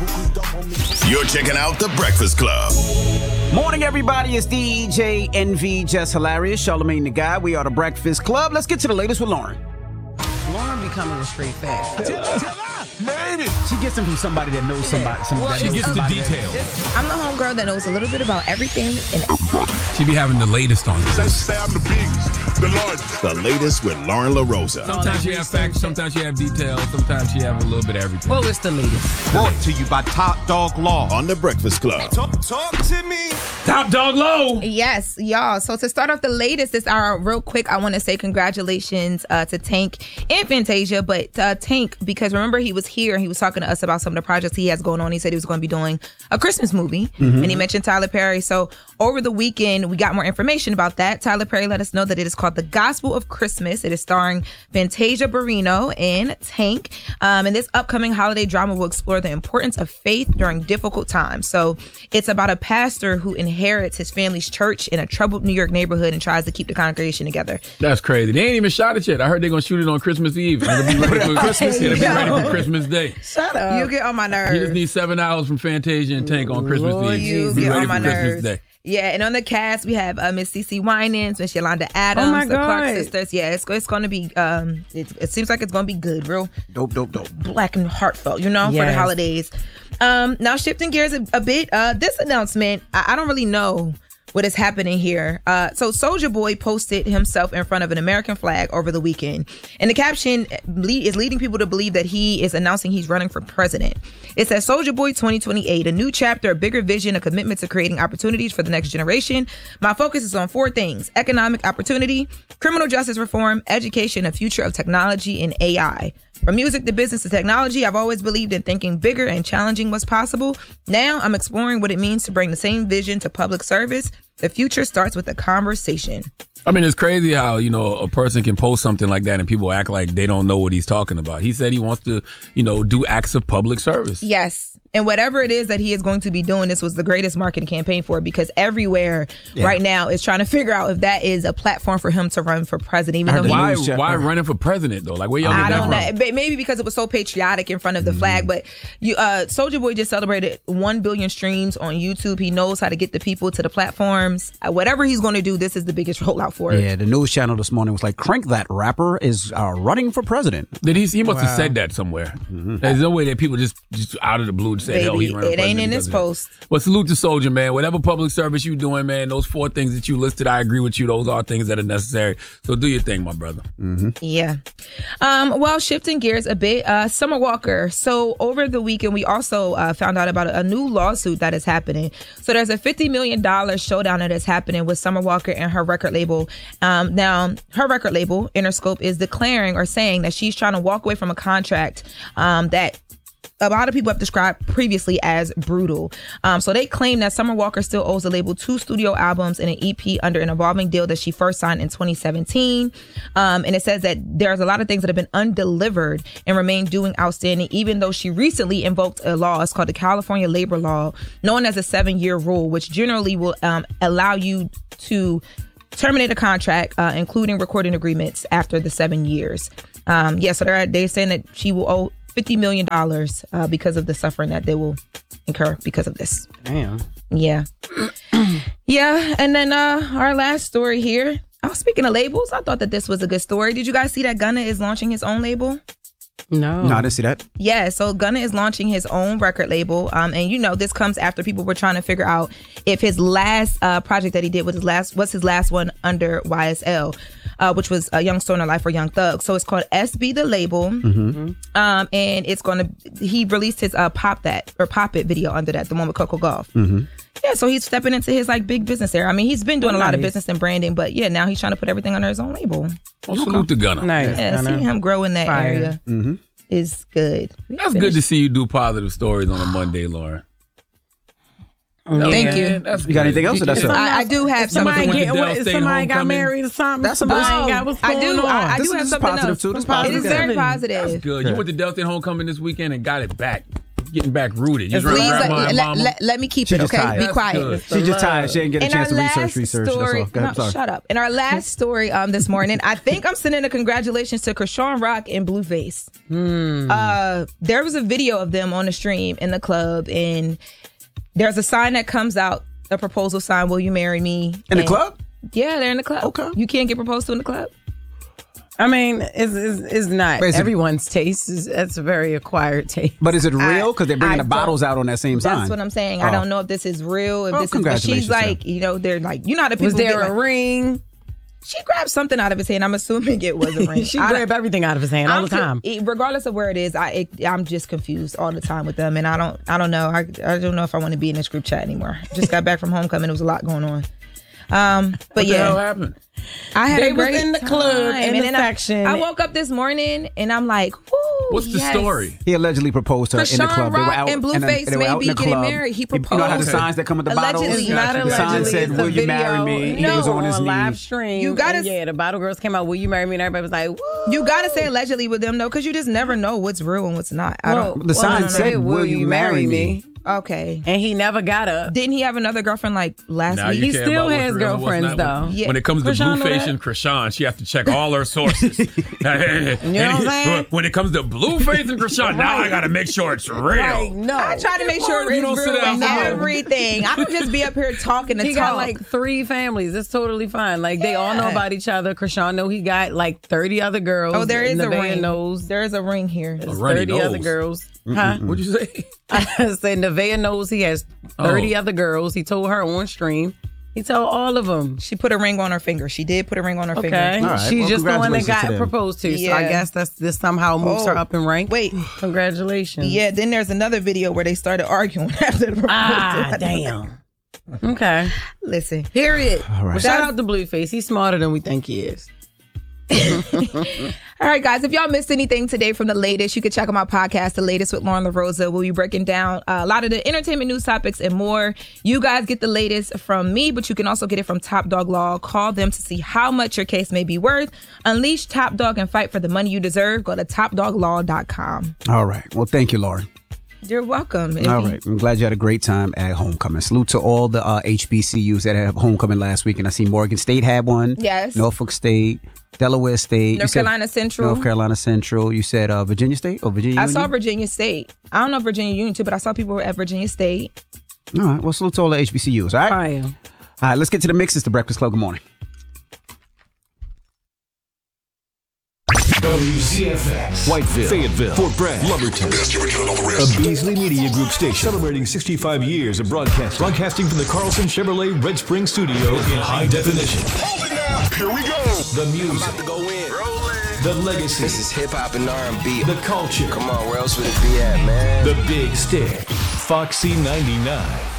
You're checking out The Breakfast Club. Morning, everybody. It's DJ NV, Just Hilarious, Charlamagne the Guy. We are The Breakfast Club. Let's get to the latest with Lauren. Lauren becoming a straight fact. She gets them from somebody that knows somebody. She gets the details. I'm the homegirl that knows a little bit about everything and everybody. She be having the latest on this. The latest with Lauren LaRosa. Sometimes she have facts, sometimes she have details, sometimes she have a little bit of everything. Well, it's the latest. Brought to you by Top Dog Law. On The Breakfast Club. Talk to me. Top Dog Low. Yes, y'all. So to start off the latest this hour, real quick, I want to say congratulations to Tank and Fantasia, but Tank, because remember he was here and he was talking to us about some of the projects he has going on. He said he was going to be doing a Christmas movie, and he mentioned Tyler Perry. So over the weekend, we got more information about that. Tyler Perry let us know that it is called The Gospel of Christmas. It is starring Fantasia Barrino and Tank. And this upcoming holiday drama will explore the importance of faith during difficult times. So it's about a pastor who inherits his family's church in a troubled New York neighborhood and tries to keep the congregation together. That's crazy. They ain't even shot it yet. I heard they're going to shoot it on Christmas Eve. It'll be ready for Christmas. It'll be ready for Christmas Day. Shut up. You get on my nerves. You just need 7 hours from Fantasia and Tank on Christmas Eve. You be get ready on my for Christmas nerves. Day. Yeah, and on the cast, we have Miss CeCe Winans, Miss Yolanda Adams, Oh my the Clark God. sisters. Yeah, it's going to be, it seems like it's going to be good, real Dope. black and heartfelt, for the Yes. holidays. Now, shifting gears a bit, this announcement, I don't really know what is happening here. So Soulja Boy posted himself in front of an American flag over the weekend. And the caption is leading people to believe that he is announcing he's running for president. It says, Soulja Boy 2028, a new chapter, a bigger vision, a commitment to creating opportunities for the next generation. My focus is on 4 things: economic opportunity, criminal justice reform, education, a future of technology, and AI. From music to business to technology, I've always believed in thinking bigger and challenging what's possible. Now I'm exploring what it means to bring the same vision to public service. The future starts with a conversation. I mean, it's crazy how, a person can post something like that and people act like they don't know what he's talking about. He said he wants to, do acts of public service. Yes. And whatever it is that he is going to be doing, this was the greatest marketing campaign for it, because everywhere right now is trying to figure out if that is a platform for him to run for president. Even though Why running for president, though? Like, where y'all get that from? I don't know. Maybe because it was so patriotic in front of the flag. But Soulja Boy just celebrated 1 billion streams on YouTube. He knows how to get the people to the platforms. Whatever he's going to do, this is the biggest rollout for it. Yeah, the news channel this morning was like, Crank That rapper is running for president. He must have said that somewhere. There's no way that people just out of the blue say, hell, he's running for it ain't in this president. post. Well, salute to Soulja, man. Whatever public service you doing, man, those 4 things that you listed, I agree with you. Those are things that are necessary. So do your thing, my brother. Yeah. Well, shifting gears a bit, Summer Walker. So over the weekend, we also found out about a new lawsuit that is happening. So there's a $50 million showdown that is happening with Summer Walker and her record label. Now, her record label, Interscope, is declaring or saying that she's trying to walk away from a contract that a lot of people have described previously as brutal. So they claim that Summer Walker still owes the label 2 studio albums and an EP under an evolving deal that she first signed in 2017. And it says that there's a lot of things that have been undelivered and remain doing outstanding, even though she recently invoked a law. It's called the California Labor Law, known as a 7-year rule, which generally will allow you to terminate a contract, including recording agreements after the 7 years. So they're saying that she will owe $50 million because of the suffering that they will incur because of this. Damn. Yeah. Yeah. And then our last story here. Speaking of labels, I thought that this was a good story. Did you guys see that Gunna is launching his own label? No, I didn't see that. Yeah, so Gunna is launching his own record label. And this comes after people were trying to figure out if his last project that he did was his last one under YSL, which was Young Stoner Life or Young Thug. So it's called SB the Label. And he released his Pop It video under that, the one with Coco Gauff. Yeah, so he's stepping into his big business era. I mean, he's been doing a lot of business and branding, but yeah, now he's trying to put everything under his own label. Well, salute to Gunna. Nice. Yeah, seeing him grow in that area is good. That's good to see you do positive stories on a Monday, Lauren. Thank you. You got anything else? Or that's it? I do have Somebody Homecoming. got married or something. That's somebody got what's going on. I This is do have something positive else. too. This is positive. It is very That's positive. good. You went to Delta Homecoming this weekend and got it back. getting back rooted. You Please, remember grandma and mama? let me keep She it, just okay? tired. Be That's quiet. good. She's just tired. She didn't get a In chance to our last research. story, That's all. Go ahead, no, sorry. shut up. In our last story this morning, I think I'm sending a congratulations to Krishan Rock and Blueface. There was a video of them on the stream in the club, and there's a sign that comes out, a proposal sign, will you marry me? In the And- club? Yeah, they're in the club. Okay. You can't get proposed to in the club? I mean, it's not But is it- everyone's taste. That's a very acquired taste. But is it real? Because they're bringing I the bottles out on that same sign. That's what I'm saying. Oh. I don't know if this is real. If Well, this is, but she's congratulations, like, you know, they're like, you know how the people Was there get, a like- ring? She grabbed something out of his hand. I'm assuming it was a ring. She grabbed everything out of his hand all the time. Regardless of where it is, I'm just confused all the time with them, and I don't know. I don't know if I want to be in this group chat anymore. Just got back from homecoming. There was a lot going on. But What the yeah, hell happened? I had They a was great in the club, time. in And the then section. I woke up this morning and I'm like, whoo. What's the yes. story? He allegedly proposed to her in the Krishan club. They were Rock out and Blueface they were out may in the be getting club. married. He You know how the proposed. signs that come with the Allegedly. bottles? It's not The sign allegedly. said, It's a "Will you marry video. me?" He No. was on his on live knees. stream. You gotta- and yeah, the bottle girls came out. Will you marry me? And everybody was like, woo. You gotta say allegedly with them though, because you just never know what's real and what's not. I don't. The sign no, said, "Will you marry me?" Okay. And he never got up. Didn't he have another girlfriend like last Now week? you He care still about what's has real and what's girlfriends, not. though. Yeah. When it comes to Krishan know Blueface that? and Krishan, she has to check all her sources. You know what I'm saying? When it comes to Blueface and Krishan, now I got to make sure it's real. Like, no. I try to make sure You it's don't sit real down with for- everything. I don't just be up here talking to He talk. got like 3 families. It's totally fine. Like they all know about each other. Krishan know he got like 30 other girls. oh, there is a Nevaeh ring. knows There is a ring here. A runny 30 other nose. girls. Huh? What'd you say? I said Nevaeh knows he has 30 Oh. other girls. He told her on stream. He told all of them. She put a ring on her finger. She did put a ring on her Okay. finger. All right. She's Well, just the one that congratulations to got them. proposed to. So Yeah. I guess this somehow moves her Oh, up in rank. wait. Congratulations. Yeah, then there's another video where they started arguing after the proposal. Ah, damn. Okay. Listen. Period. All right. Well, shout out to Blueface. He's smarter than we think he is. All right, guys, if y'all missed anything today from the latest, you can check out my podcast, The Latest with Lauren LaRosa. We'll be breaking down a lot of the entertainment news topics and more. You guys get the latest from me, but you can also get it from Top Dog Law. Call them to see how much your case may be worth. Unleash Top Dog and fight for the money you deserve. Go to topdoglaw.com. All right. Well, thank you, Lauren. You're welcome. All right. I'm glad you had a great time at homecoming. Salute to all the HBCUs that had homecoming last week. And I see Morgan State had one. Yes. Norfolk State, Delaware State. North Carolina Central. North Carolina Central. You said Virginia State or Virginia I Union? saw Virginia State. I don't know Virginia Union too, but I saw people at Virginia State. All right. Well, salute to all the HBCUs. All right. Fire. All right. Let's get to the mix. It's the Breakfast Club. Good morning. WCFX, Whiteville, Fayetteville, Fort Bragg, Lumberton. A Beasley Media Group station celebrating 65 years of broadcasting from the Carlson Chevrolet Red Spring Studio in high definition. Here we go. The music, About to go in. the legacy, This is hip hop and R&B. the culture, Come on, where else would it be at, man? the big stick. Foxy 99.